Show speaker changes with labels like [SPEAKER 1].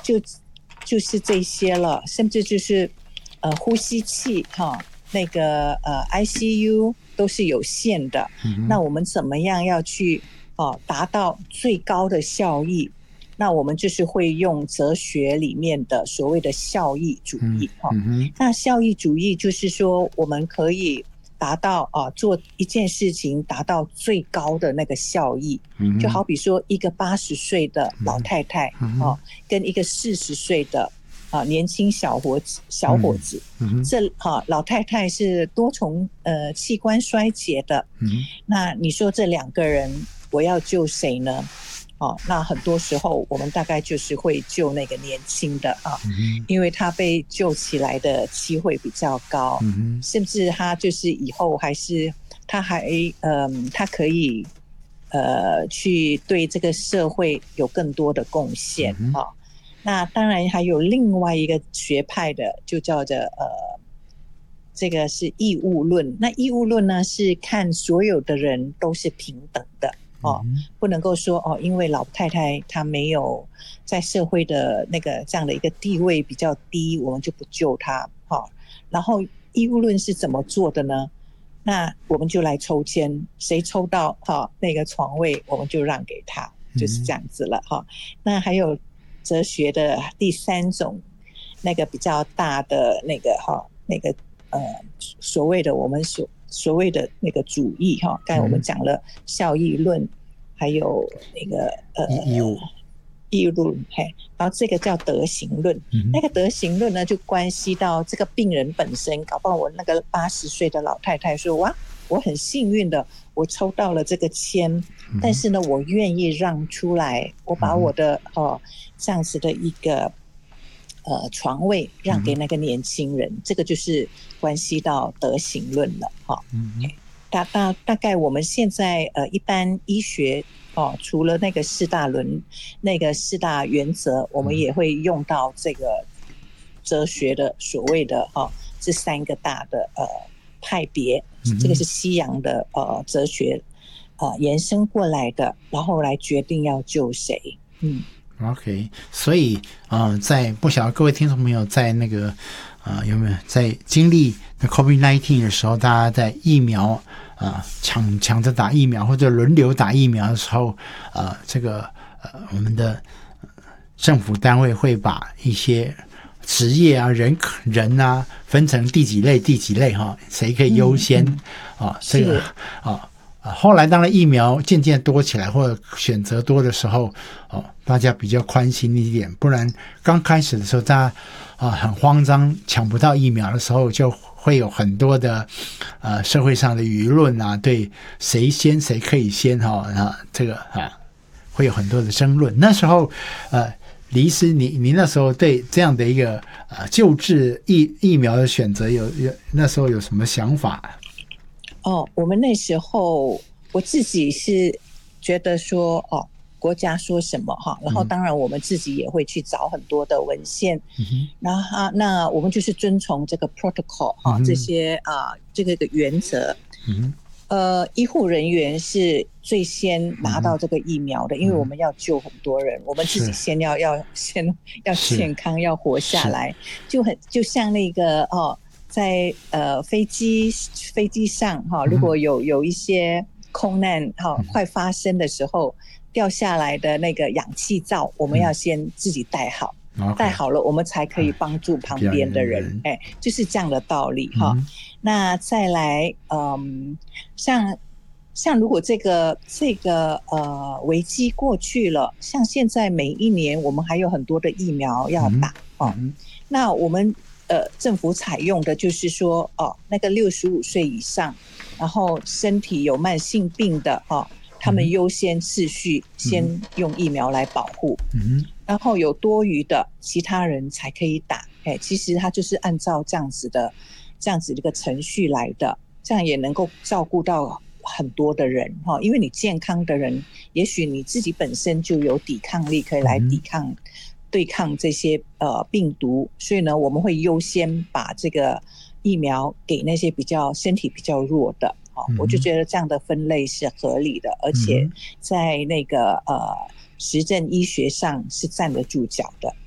[SPEAKER 1] 就是这些了，甚至就是呼吸器那个ICU 都是有限的。那我们怎么样要去达到最高的效益？那我们就是会用哲学里面的所谓的效益主义那效益主义就是说我们可以达到做一件事情达到最高的那个效益，就好比说一个80岁的老太太跟一个40岁的年轻小伙子，这老太太是多重器官衰竭的，那你说这2个人我要救谁呢？那很多时候我们大概就是会救那个年轻的因为他被救起来的机会比较高，甚至他就是以后他可以去对这个社会有更多的贡献那当然还有另外一个学派的，就叫做这个是义务论。那义务论呢，是看所有的人都是平等的不能够说因为老太太她没有在社会的那个这样的一个地位比较低，我们就不救她然后义务论是怎么做的呢？那我们就来抽签，谁抽到那个床位，我们就让给他，就是这样子了那还有哲学的第3种，那个比较大的那个所谓的我们所谓的那个主义刚才我们讲了效益论，还有那个义务论然后这个叫德行论那个德行论呢就关系到这个病人本身，搞不好我那个80岁的老太太说哇我很幸运的我抽到了这个签但是呢我愿意让出来，我把我的这样子的一个床位让给那个年轻人这个就是关系到德行论了大概我们现在一般医学除了那个4大原则，我们也会用到这个哲学的所谓的这3个大的派别这个是西洋的哲学延伸过来的，然后来决定要救谁
[SPEAKER 2] OK， 所以在不晓得各位听众朋友在那个有没有在经历 COVID-19 的时候，大家在疫苗抢着打疫苗或者轮流打疫苗的时候这个我们的政府单位会把一些职业人啊分成第几类谁可以优先这个后来当然疫苗渐渐多起来或者选择多的时候大家比较宽心一点，不然刚开始的时候大家很慌张抢不到疫苗的时候，就会有很多的社会上的舆论对谁先谁可以先这个会有很多的争论。那时候李医师你那时候对这样的一个救治疫苗的选择那时候有什么想法？
[SPEAKER 1] 我们那时候我自己是觉得说国家说什么然后当然我们自己也会去找很多的文献然后那我们就是遵从这个 protocol 这些这个的原则医护人员是最先拿到这个疫苗的因为我们要救很多人，我们自己先要健康要活下来，就像那个在飞机上如果有一些空难快发生的时候掉下来的那个氧气罩我们要先自己带好带好了我们才可以帮助旁边的人就是这样的道理那再来像如果这个危机过去了，像现在每一年我们还有很多的疫苗要打那我们政府采用的就是说那个65岁以上然后身体有慢性病的他们优先次序先用疫苗来保护然后有多余的其他人才可以打其实它就是按照这样子的一个程序来的，这样也能够照顾到很多的人因为你健康的人也许你自己本身就有抵抗力可以来对抗这些病毒，所以呢我们会优先把这个疫苗给那些身体比较弱的我就觉得这样的分类是合理的，而且在那个实证医学上是站得住脚的